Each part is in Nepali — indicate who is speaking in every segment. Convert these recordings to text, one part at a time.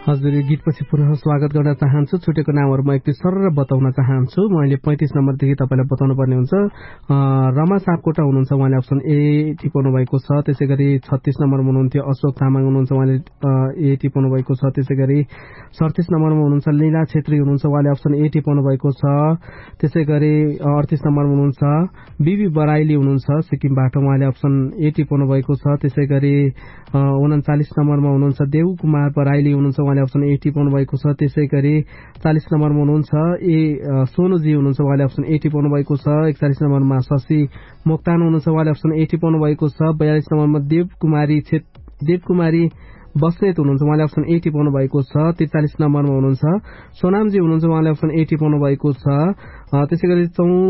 Speaker 1: हजुर, गीतपछि पुनः स्वागत गर्न चाहन्छु। छुटेको नामहरू म एकति सरर बताउन चाहन्छु। मैले 35 नम्बरदेखि तपाईँलाई बताउनु पर्ने हुन्छ। रमा सापकोटा हुनुहुन्छ, उहाँले अप्सन ए टिपाउनु भएको छ। त्यसै गरी 36 नम्बरमा हुनुहुन्थ्यो अशोक तामाङ हुनुहुन्छ, उहाँले ए टिपाउनु भएको छ। त्यसै गरी 37 नम्बरमा हुनुहुन्छ लीला छेत्री हुनुहुन्छ, उहाँले अप्सन ए टिपाउनु भएको छ। त्यसै गरी 38 नम्बरमा हुनुहुन्छ बिबी बराइली हुनुहुन्छ सिक्किमबाट, उहाँले अप्सन ए टिपाउनु भएको छ। त्यसै गरी 39 नम्बरमा हुनुहुन्छ देव कुमार बराइली हुनुहुन्छ, उहाँले अप्सन ए टिपाउनु भएको छ। त्यसै गरी 40 नम्बरमा हुनुहुन्छ सोनुजी हुनुहुन्छ, उहाँले अप्सन ए टिपाउनु भएको छ। 41 नम्बरमा शशि मोक्तान हुनुहुन्छ, उहाँले अप्सन ए टिपाउनु भएको छ। 42 नम्बरमा देवकुमारी बस्नेत हुनुहुन्छ, उहाँले अप्सन ए टिपाउनु भएको छ। 43 नम्बरमा हुनुहुन्छ सोनामजी हुनुहुन्छ, उहाँले अप्सन ए टिपाउनु भएको छ। त्यसै गरी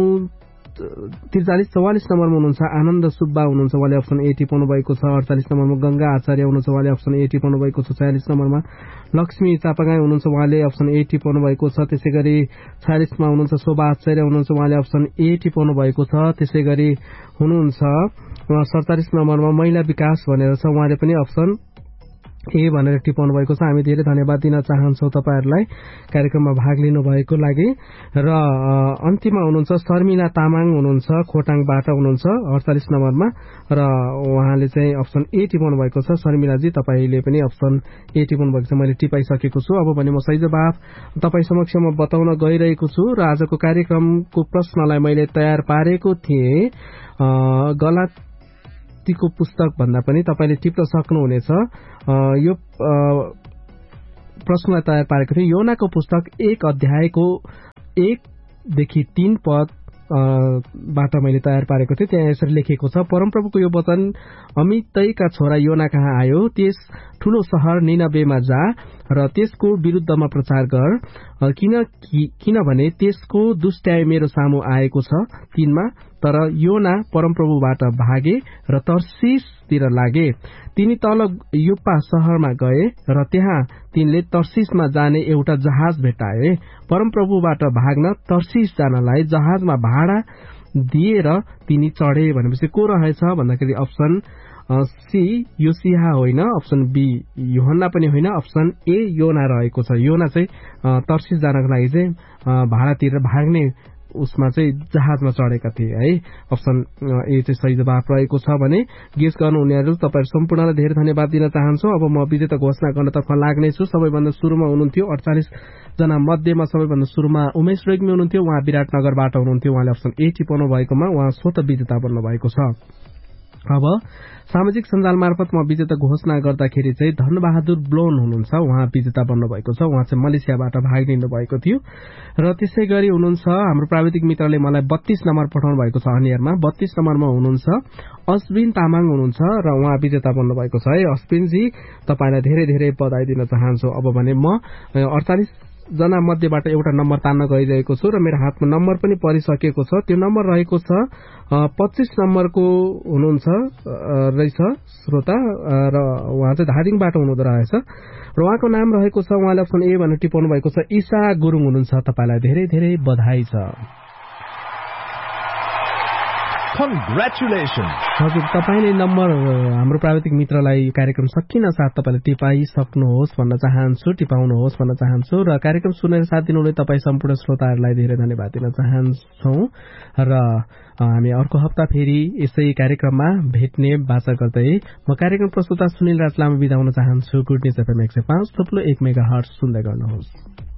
Speaker 1: 44 नम्बरमा हुनुहुन्छ आनन्द सुब्बा हुनुहुन्छ, उहाँले अप्सन ए टिपाउनु भएको छ। 48 नम्बरमा गंगा आचार्य हुनुहुन्छ, उहाँले अप्सन ए टिपाउनु भएको छ। 46 नम्बरमा लक्ष्मी चापागाई हुनुहुन्छ, उहाँले अप्सन ए टिपाउनु भएको छ। त्यसै गरी 46 मा हुनुहुन्छ शोभा आचार्य हुनुहुन्छ, उहाँले अप्सन ए टिपाउनु भएको छ। त्यसै गरी हुनुहुन्छ 47 नम्बरमा महिला विकास भनेर छ, उहाँले पनि अप्सन ए भनेर टिपाउनु भएको छ। हामी धेरै धन्यवाद दिन चाहन्छौँ तपाईहरुलाई कार्यक्रममा भाग लिनु भएको लागि। र अन्तिममा हुनुहुन्छ शर्मिला तामाङ हुनुहुन्छ, खोटाङबाट हुनुहुन्छ 48 नम्बरमा, र उहाँले चाहिँ अप्सन ए टिपाउनु भएको छ। शर्मिलाजी, तपाईले पनि अप्सन ए टिपाउनु भएको छ, मैले टिपाइसकेको छु। अब भने म सही जवाफ तपाई समक्षमा बताउन गइरहेको छु र आजको कार्यक्रमको प्रश्नलाई मैले तयार पारेको थिएँ। गलातीको पुस्तक भन्दा पनि तपाईले टिप्न सक्नुहुनेछ। यो प्रश्नलाई तयार पारेको थिएँ। योनाको पुस्तक 1 अध्यायको 1 देखि 3 पद बाट मैले तयार पारेको थिएँ। त्यहाँ यसरी लेखेको छ, परमप्रभुको यो वचन अमितैका छोरा योना कहाँ आयो, त्यस ठूलो शहर निनवेमा जा र त्यसको विरुद्धमा प्रचार गर, किनभने त्यसको दुष्टाइ मेरो सामु आएको छ। 3 मा तर योना परमप्रभुबाट भागे र तर्सीसतिर लागे। तिनी तल युप्पा शहरमा गए र त्यहाँ तिनले तर्सीसमा जाने एउटा जहाज भेटाए। परमप्रभुबाट भाग्न तर्सीस जानलाई जहाजमा भाडा दिएर तिनी चढे। भनेपछि को रहेछ भन्दाखेरि अप्सन सी योसिया होइन, अप्सन बी यूहन्ना पनि होइन, अप्सन ए योना रहेको छ। योना चाहिँ तर्सीस जानको लागि चाहिँ भाडातिर भाग्ने उसमा चाहिँ जहाजमा चढेका थिए है। अप्सन ए चाहिँ सही जवाफ रहेको छ भने गेस गर्नुहुनेहरू तपाईहरु सम्पूर्णलाई धेरै धन्यवाद दिन चाहन्छु। अब म विजेता घोषणा गर्नतर्फ लाग्नेछु। सबैभन्दा सुरुमा हुनुहुन्थ्यो 48 जना मध्येमा सबैभन्दा सुरुमा उमेश रेग्मी हुनुहुन्थ्यो, उहाँ विराटनगरबाट हुनुहुन्थ्यो, उहाँले अप्सन ए टिपाउनु भएकोमा उहाँ स्वत विजेता बन्नु भएको छ। अब सामाजिक सञ्जाल मार्फत म विजेता घोषणा गर्दाखेरि चाहिँ धनबहादुर ब्लोन हुनुहुन्छ, उहाँ विजेता बन्नु भएको छ। उहाँ चाहिँ मलेसियाबाट भाग लिनु भएको थियो। र त्यसै गरी हुनुहुन्छ हाम्रो प्राविधिक मित्रले मलाई 32 नम्बर पठाउनु भएको छ अनियरमा। 32 नम्बरमा हुनुहुन्छ अश्विन तामाङ हुनुहुन्छ र उहाँ विजेता बन्नु भएको छ है। अश्विनजी, तपाईलाई धेरै धेरै बधाई दिन चाहन्छु। अब भने म 48 जना मध्येबाट एउटा नम्बर तान्न गइरहेको छु र मेरो हातमा नम्बर पनि परिसकेको छ। त्यो नम्बर रहेको छ 25 नम्बरको हुनुहुन्छ रहेछ श्रोता, र उहाँ चाहिँ धादिङबाट हुनुहुँदो रहेछ र उहाँको नाम रहेको छ, उहाँले अप्सन ए भनेर टिपाउनु भएको छ, ईशा गुरुङ हुनुहुन्छ। तपाईलाई धेरै धेरै बधाई छ।
Speaker 2: Congratulations!
Speaker 1: हजुर, तपाईले नम्बर हाम्रो प्राविधिक मित्रलाई कार्यक्रम सकिन साथ तपाईले टिपाउनुहोस् भन्न चाहन्छु र कार्यक्रम सुनेर साथ दिनुहुने तपाईँ सम्पूर्ण श्रोताहरूलाई धेरै धन्यवाद दिन चाहन्छौँ। र हामी अर्को हप्ता फेरि यसै कार्यक्रममा भेट्ने बाचा गर्दै म कार्यक्रम प्रस्तुता सुनिल राज लामा बिदा हुन चाहन्छु। गुड न्युज FM 105.1 मेगाहर्ट्ज सुन्दै गर्नुहोस्।